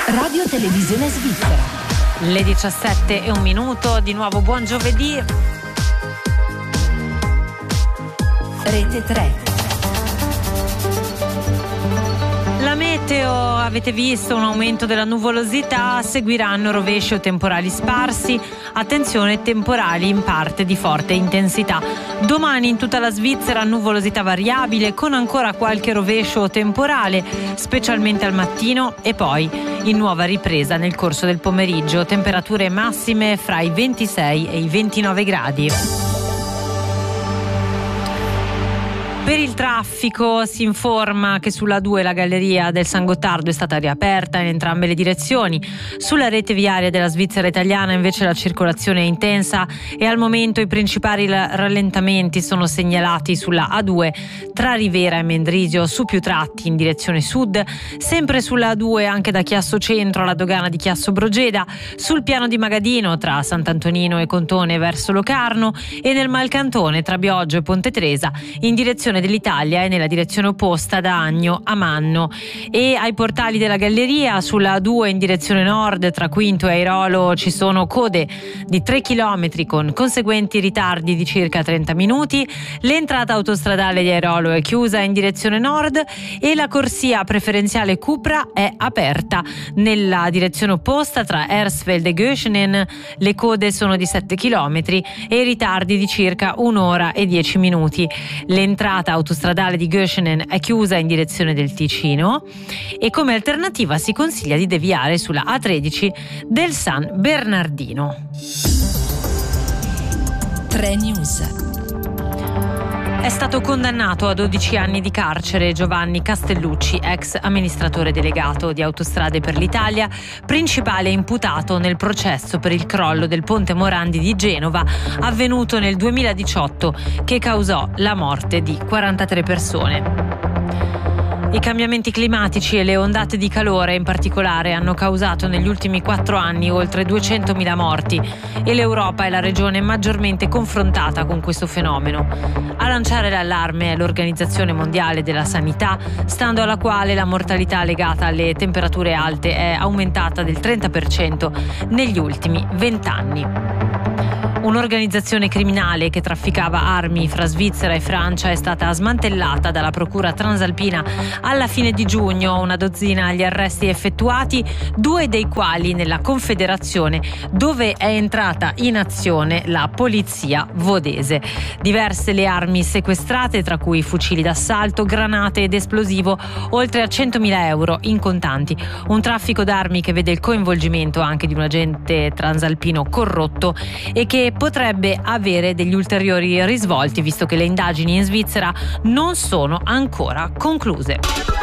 Radio Televisione Svizzera. Le 17:01, di nuovo buon giovedì. Rete 3. La meteo, avete visto un aumento della nuvolosità, seguiranno rovesci o temporali sparsi, attenzione temporali in parte di forte intensità. Domani in tutta la Svizzera nuvolosità variabile con ancora qualche rovescio o temporale, specialmente al mattino e poi in nuova ripresa nel corso del pomeriggio, temperature massime fra i 26 e i 29 gradi. Per il traffico si informa che sulla 2 la galleria del San Gottardo è stata riaperta in entrambe le direzioni. Sulla rete viaria della Svizzera italiana invece la circolazione è intensa e al momento i principali rallentamenti sono segnalati sulla A2 tra Rivera e Mendrisio su più tratti in direzione sud, sempre sulla A2 anche da Chiasso Centro alla dogana di Chiasso Brogeda, sul piano di Magadino tra Sant'Antonino e Contone verso Locarno e nel Malcantone tra Bioggio e Ponte Tresa in direzione dell'Italia e nella direzione opposta da Agno a Manno. E ai portali della galleria sulla A2 in direzione nord tra Quinto e Airolo ci sono code di 3 km con conseguenti ritardi di circa 30 minuti. L'entrata autostradale di Airolo è chiusa in direzione nord e la corsia preferenziale Cupra è aperta nella direzione opposta tra Hersfeld e Göschenen. Le code sono di 7 km e i ritardi di circa 1 ora e 10 minuti. L'entrata autostradale di Göschenen è chiusa in direzione del Ticino e come alternativa si consiglia di deviare sulla A13 del San Bernardino. 3 News. È stato condannato a 12 anni di carcere Giovanni Castellucci, ex amministratore delegato di Autostrade per l'Italia, principale imputato nel processo per il crollo del ponte Morandi di Genova avvenuto nel 2018 che causò la morte di 43 persone. I cambiamenti climatici e le ondate di calore in particolare hanno causato negli ultimi 4 anni oltre 200.000 morti e l'Europa è la regione maggiormente confrontata con questo fenomeno. A lanciare l'allarme è l'Organizzazione Mondiale della Sanità, stando alla quale la mortalità legata alle temperature alte è aumentata del 30% negli ultimi 20 anni. Un'organizzazione criminale che trafficava armi fra Svizzera e Francia è stata smantellata dalla procura transalpina alla fine di giugno, una dozzina gli arresti effettuati, 2 dei quali nella Confederazione, dove è entrata in azione la polizia vodese. Diverse le armi sequestrate, tra cui fucili d'assalto, granate ed esplosivo, oltre a 100.000 euro in contanti. Un traffico d'armi che vede il coinvolgimento anche di un agente transalpino corrotto e che potrebbe avere degli ulteriori risvolti, visto che le indagini in Svizzera non sono ancora concluse.